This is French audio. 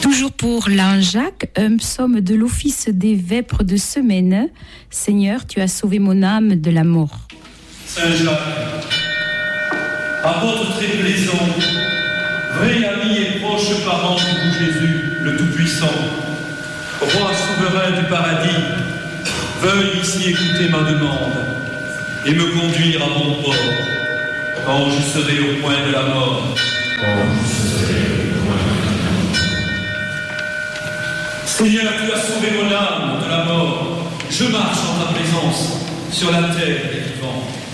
Toujours pour l'Ange Jacques, un psaume de l'office des vêpres de semaine. Seigneur, tu as sauvé mon âme de la mort. Saint Jacques, apôtre très plaisant, vrai ami et proche parent de Jésus, le Tout-Puissant, roi souverain du paradis, veuille ici écouter ma demande et me conduire à mon port, quand je serai au point de la mort. Seigneur, tu as sauvé mon âme de la mort. Je marche en ta présence sur la terre des vivants.